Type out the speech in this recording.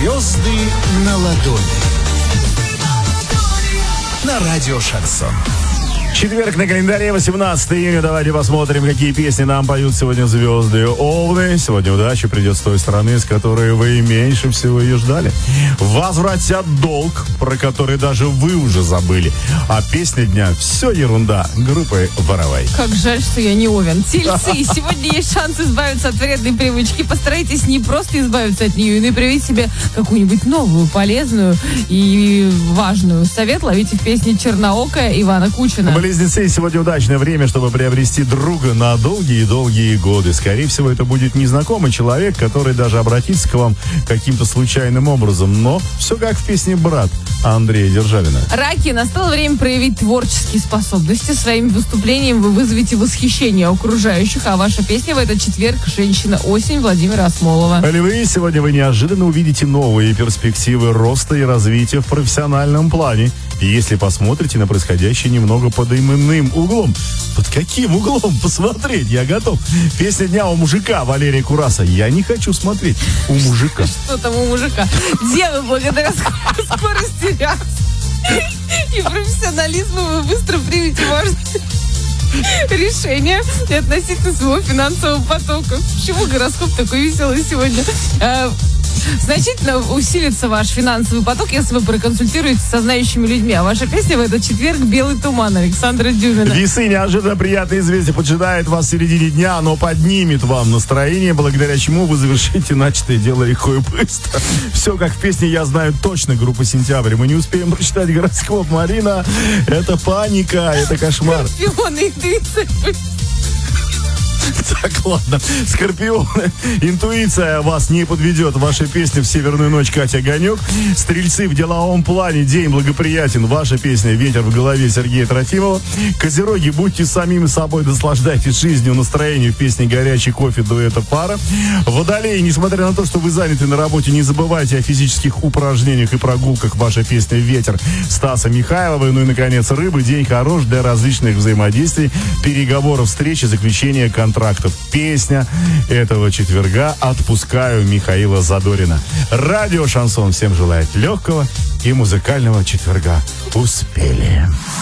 Звезды на ладони. На радио Шансон. Четверг на календаре, 18 июня. Давайте посмотрим, какие песни нам поют сегодня звезды Овны. Сегодня удача придет с той стороны, с которой вы меньше всего ее ждали. Возвратят долг, про который даже вы уже забыли. А песня дня «Все ерунда» группы Воровай. Как жаль, что я не Овен. Тельцы, сегодня есть шанс избавиться от вредной привычки. Постарайтесь не просто избавиться от нее, но и привить себе какую-нибудь новую, полезную и важную. Совет ловите в песне «Черноокая» Ивана Кучина. Близнецы, сегодня удачное время, чтобы приобрести друга на долгие-долгие годы. Скорее всего, это будет незнакомый человек, который даже обратится к вам каким-то случайным образом. Но все как в песне «Брат» Андрея Державина. Раки, настало время проявить творческие способности. Своим выступлением вы вызовете восхищение окружающих, а ваша песня в этот четверг «Женщина-осень» Владимира Осмолова. Львы, сегодня вы неожиданно увидите новые перспективы роста и развития в профессиональном плане. И если посмотрите на происходящее немного под иным углом. Под каким углом посмотреть? Я готов. Песня дня у мужика Валерия Кураса. Я не хочу смотреть у мужика. Что там у мужика? Девы, благодаря скорости и профессионализму вы быстро примете важное решение относительно своего финансового потока. Почему гороскоп такой веселый сегодня? Значительно усилится ваш финансовый поток, если вы проконсультируетесь со знающими людьми. А ваша песня в этот четверг «Белый туман» Александра Дюмина. Весы, неожиданно приятное известие поджидает вас в середине дня, но поднимет вам настроение, благодаря чему вы завершите начатое дело легко и быстро. Все как в песне «Я знаю точно» группы «Сентябрь». Мы не успеем прочитать гороскоп, Марина. Это паника, это кошмар. Скорпионы, интуиция. Так, ладно. Скорпионы, интуиция вас не подведет. Ваша песня в «Северную ночь» Катя Огонек. Стрельцы, в деловом плане день благоприятен. Ваша песня «Ветер в голове» Сергея Трофимова. Козероги, будьте самими собой, наслаждайтесь жизнью, настроением в песне «Горячий кофе» дуэта «Пара». Водолеи, несмотря на то, что вы заняты на работе, не забывайте о физических упражнениях и прогулках. Ваша песня «Ветер» Стаса Михайлова. Ну и, наконец, рыбы, день хорош для различных взаимодействий, переговоров, встречи, заключения контрактов. Песня этого четверга «Отпускаю» Михаила Задорина. Радио Шансон всем желает легкого и музыкального четверга. Успели.